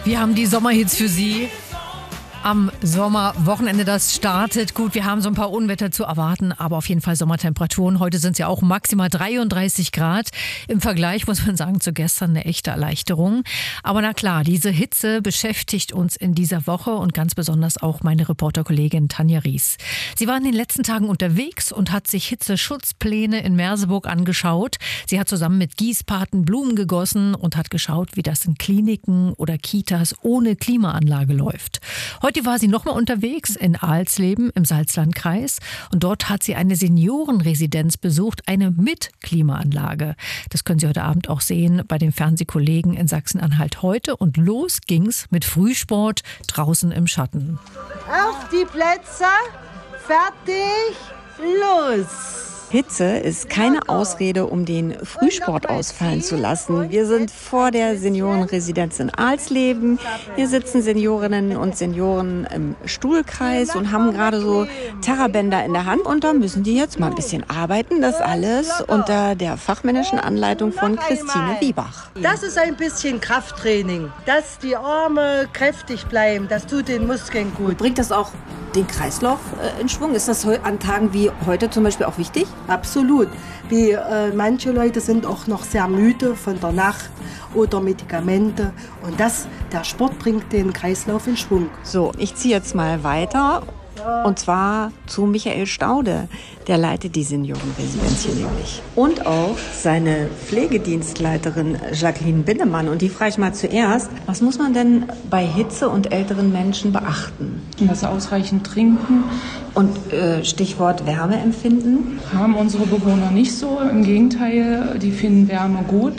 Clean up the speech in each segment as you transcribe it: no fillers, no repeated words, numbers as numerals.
Wir haben die Sommerhits für Sie. Am Sommerwochenende, das startet. Gut, wir haben so ein paar Unwetter zu erwarten, aber auf jeden Fall Sommertemperaturen. Heute sind es ja auch maximal 33 Grad. Im Vergleich muss man sagen zu gestern eine echte Erleichterung. Aber na klar, diese Hitze beschäftigt uns in dieser Woche und ganz besonders auch meine Reporterkollegin Tanja Ries. Sie war in den letzten Tagen unterwegs und hat sich Hitzeschutzpläne in Merseburg angeschaut. Sie hat zusammen mit Gießpaten Blumen gegossen und hat geschaut, wie das in Kliniken oder Kitas ohne Klimaanlage läuft. Heute war sie nochmal unterwegs in Alsleben im Salzlandkreis und dort hat sie eine Seniorenresidenz besucht, eine mit Klimaanlage. Das können Sie heute Abend auch sehen bei den Fernsehkollegen in Sachsen-Anhalt heute. Und los ging's mit Frühsport draußen im Schatten. Auf die Plätze, fertig, los! Hitze ist keine Ausrede, um den Frühsport ausfallen zu lassen. Wir sind vor der Seniorenresidenz in Alsleben. Hier sitzen Seniorinnen und Senioren im Stuhlkreis und haben gerade so Terrabänder in der Hand. Und da müssen die jetzt mal ein bisschen arbeiten. Das alles unter der fachmännischen Anleitung von Christine Wiebach. Das ist ein bisschen Krafttraining, dass die Arme kräftig bleiben. Das tut den Muskeln gut. Bringt das auch den Kreislauf in Schwung? Ist das an Tagen wie heute zum Beispiel auch wichtig? Absolut. Manche Leute sind auch noch sehr müde von der Nacht oder Medikamente. Und der Sport bringt den Kreislauf in Schwung. So, ich ziehe jetzt mal weiter. Und zwar zu Michael Staude. Der leitet die Seniorenresidenz hier nämlich. Und auch seine Pflegedienstleiterin Jacqueline Binnemann. Und die frage ich mal zuerst, was muss man denn bei Hitze und älteren Menschen beachten? Dass sie ausreichend trinken. Und Stichwort Wärmeempfinden? Haben unsere Bewohner nicht so. Im Gegenteil, die finden Wärme gut,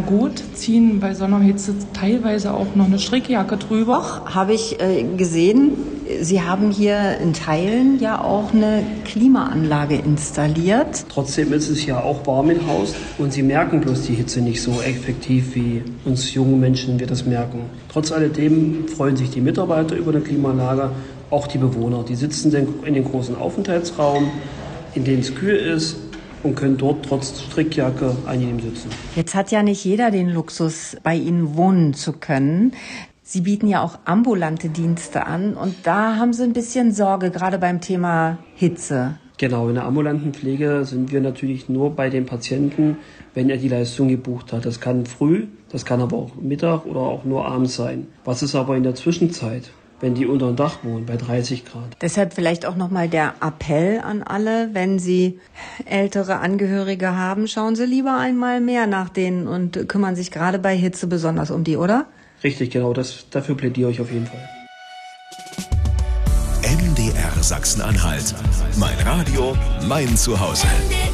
ziehen bei Sommerhitze teilweise auch noch eine Strickjacke drüber. Auch habe ich gesehen, Sie haben hier in Teilen ja auch eine Klimaanlage installiert. Trotzdem ist es ja auch warm im Haus und Sie merken bloß die Hitze nicht so effektiv, wie uns jungen Menschen wir das merken. Trotz alledem freuen sich die Mitarbeiter über eine Klimaanlage, auch die Bewohner. Die sitzen in dem großen Aufenthaltsraum, in dem es kühl ist, und können dort trotz Strickjacke angenehm sitzen. Jetzt hat ja nicht jeder den Luxus, bei Ihnen wohnen zu können. Sie bieten ja auch ambulante Dienste an und da haben Sie ein bisschen Sorge, gerade beim Thema Hitze. Genau, in der ambulanten Pflege sind wir natürlich nur bei dem Patienten, wenn er die Leistung gebucht hat. Das kann früh, das kann aber auch Mittag oder auch nur abends sein. Was ist aber in der Zwischenzeit, wenn die unter dem Dach wohnen, bei 30 Grad? Deshalb vielleicht auch nochmal der Appell an alle, wenn Sie ältere Angehörige haben, schauen Sie lieber einmal mehr nach denen und kümmern sich gerade bei Hitze besonders um die, oder? Richtig, genau, dafür plädiere ich auf jeden Fall. MDR Sachsen-Anhalt. Mein Radio, mein Zuhause.